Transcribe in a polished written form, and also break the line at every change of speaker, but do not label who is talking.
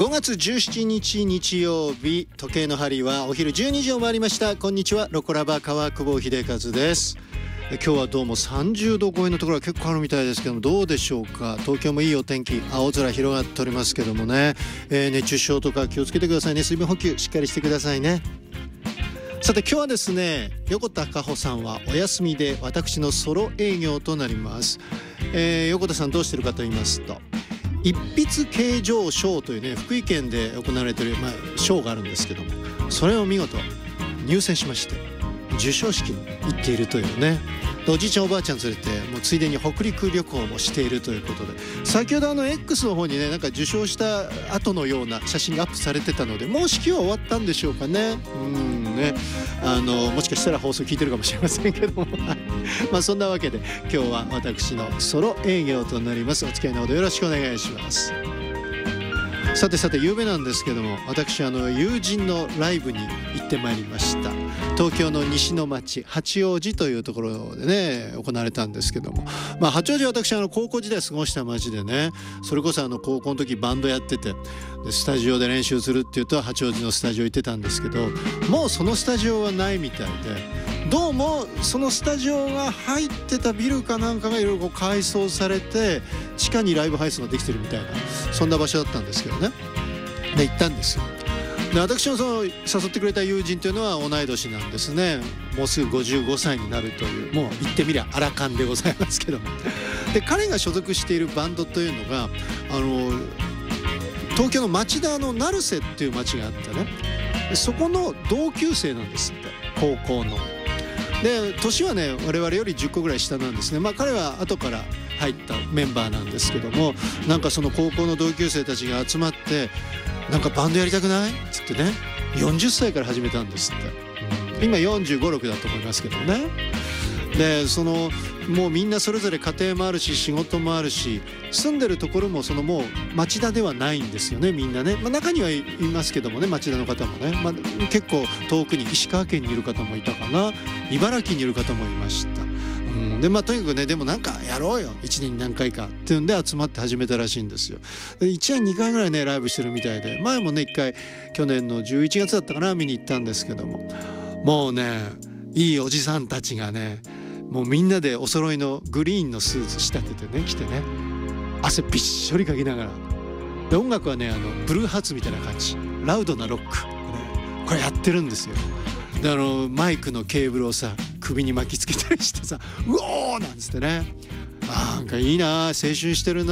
5月17日日曜日、時計の針はお昼12時を回りました。こんにちは、ロコラバ川久保秀和です。今日はどうも30度超えのところが結構あるみたいですけども、どうでしょうか。東京もいいお天気、青空広がっておりますけどもね、熱中症とか気をつけてくださいね。水分補給しっかりしてくださいね。さて今日はですね、横田加穂さんはお休みで私のソロ営業となります。横田さんどうしてるかと言いますと、一筆啓上賞というね、福井県で行われている、賞があるんですけども、それを見事入選しまして授賞式に行っているというね。おじいちゃんおばあちゃん連れてもうついでに北陸旅行もしているということで、先ほどX の方にね、なんか受賞した後のような写真がアップされてたので、もう式は終わったんでしょうかね。もしかしたら放送聞いてるかもしれませんけどもそんなわけで今日は私のソロ営業となります。お付き合いのほどよろしくお願いします。さて有名なんですけども、私友人のライブに行ってまいりました。東京の西の町八王子というところでね行われたんですけども、八王子は私高校時代過ごした町でね、それこそ高校の時バンドやってて、でスタジオで練習するっていうと八王子のスタジオ行ってたんですけど、もうそのスタジオはないみたいで、どうもそのスタジオが入ってたビルかなんかがいろいろ改装されて、地下にライブハウスができてるみたいな、そんな場所だったんですけどね。で行ったんですよ。で私のその誘ってくれた友人というのは同い年なんですね。もうすぐ55歳になるという、もう言ってみりゃアラカンでございますけども、で彼が所属しているバンドというのが東京の町田の成瀬っていう町があってね、そこの同級生なんですって、高校の。で年はね我々より10個ぐらい下なんですね。彼は後から入ったメンバーなんですけども、なんかその高校の同級生たちが集まって、なんかバンドやりたくないっつってね、40歳から始めたんですって。今45、6だと思いますけどね。でもうみんなそれぞれ家庭もあるし仕事もあるし、住んでるところももう町田ではないんですよね、みんなね。中にはいますけどもね、町田の方もね、結構遠くに石川県にいる方もいたかな、茨城にいる方もいました。でとにかくね、でもなんかやろうよ1年に何回かっていうんで集まって始めたらしいんですよ。で1年2回ぐらいねライブしてるみたいで、前もね1回去年の11月だったかな見に行ったんですけども、もうねいいおじさんたちがね、もうみんなでお揃いのグリーンのスーツ仕立ててね着てね、汗びっしょりかきながら、で音楽はねブルーハーツみたいな感じ、ラウドなロック、これやってるんですよ。でマイクのケーブルをさ首に巻きつけたりしてさ、うおーなんつってね、なんかいいな、青春してるな